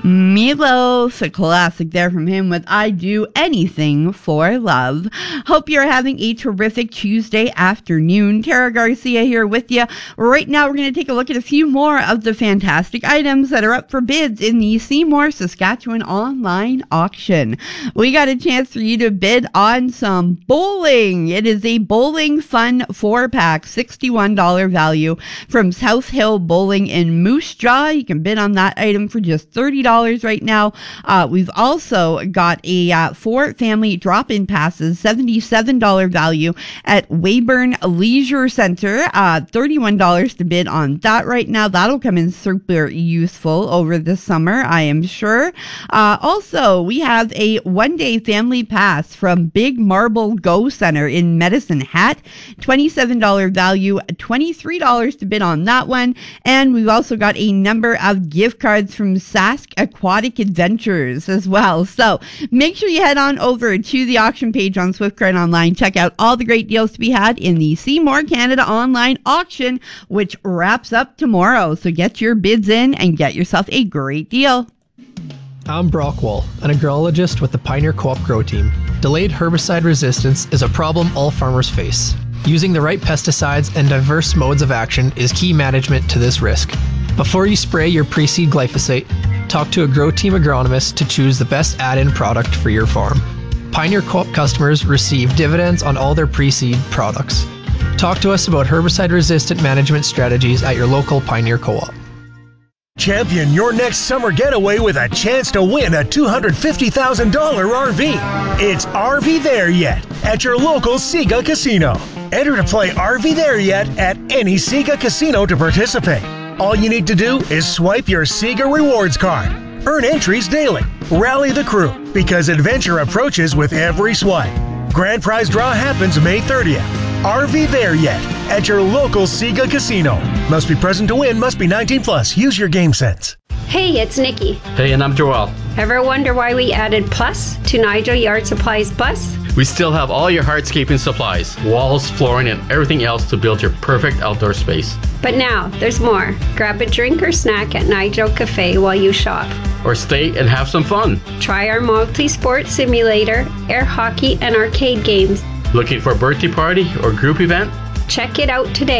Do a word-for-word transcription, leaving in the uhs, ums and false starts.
Meatloaf, a classic there from him with I Do Anything for Love. Hope you're having a terrific Tuesday afternoon. Tara Garcia here with you. Right now we're going to take a look at a few more of the fantastic items that are up for bids in the Seymour, Saskatchewan online auction. We got a chance for you to bid on some bowling. It is a Bowling Fun four pack, sixty-one dollars value from South Hill Bowling in Moose Jaw. You can bid on that item for just thirty dollars right now. Uh, we've also got a uh, four family drop-in passes, seventy-seven dollars value at Weyburn Leisure Center. Uh, thirty-one dollars to bid on that right now. That'll come in super useful over the summer, I am sure. Uh, also, we have a one-day family pass from Big Marble Go Center in Medicine Hat. twenty-seven dollars value, twenty-three dollars to bid on that one. And we've also got a number of gift cards from Sask Aquatic Adventures as well. So make sure you head on over to the auction page on SwiftCard Online. Check out all the great deals to be had in the Seymour Canada online auction, which wraps up tomorrow. So get your bids in and get yourself a great deal. I'm Brock Wall, an agronologist with the Pioneer Co-op Grow Team. Delayed herbicide resistance is a problem all farmers face. Using the right pesticides and diverse modes of action is key management to this risk. Before you spray your pre-seed glyphosate, talk to a Grow Team agronomist to choose the best add-in product for your farm. Pioneer Co-op customers receive dividends on all their pre-seed products. Talk to us about herbicide-resistant management strategies at your local Pioneer Co-op. Champion your next summer getaway with a chance to win a two hundred fifty thousand dollars R V. It's R V There Yet at your local Sega Casino. Enter to play R V There Yet at any Sega Casino to participate. All you need to do is swipe your Sega Rewards card. Earn entries daily. Rally the crew, because adventure approaches with every swipe. Grand prize draw happens May thirtieth. R V There Yet at your local Sega Casino. Must be present to win, must be nineteen plus. Use your game sense. Hey, it's Nikki. Hey, and I'm Joel. Ever wonder why we added Plus to Nigel Yard Supplies Plus? We still have all your hardscaping supplies, walls, flooring, and everything else to build your perfect outdoor space. But now, there's more. Grab a drink or snack at Nigel Cafe while you shop. Or stay and have some fun. Try our multi-sport simulator, air hockey, and arcade games. Looking for a birthday party or group event? Check it out today.